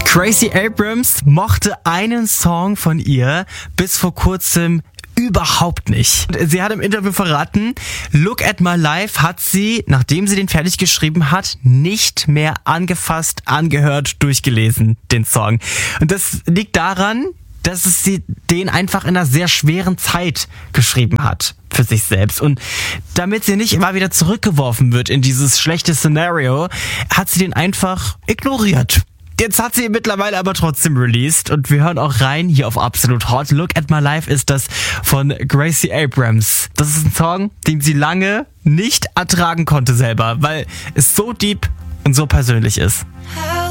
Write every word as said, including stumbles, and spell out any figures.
Gracie Abrams mochte einen Song von ihr bis vor kurzem überhaupt nicht. Sie hat im Interview verraten, Look at My Life hat sie, nachdem sie den fertig geschrieben hat, nicht mehr angefasst, angehört, durchgelesen, den Song. Und das liegt daran, dass es sie den einfach in einer sehr schweren Zeit geschrieben hat für sich selbst. Und damit sie nicht immer wieder zurückgeworfen wird in dieses schlechte Szenario, hat sie den einfach ignoriert. Jetzt hat sie ihn mittlerweile aber trotzdem released und wir hören auch rein hier auf Absolut Hot. Look at My Life ist das von Gracie Abrams. Das ist ein Song, den sie lange nicht ertragen konnte selber, weil es so deep und so persönlich ist.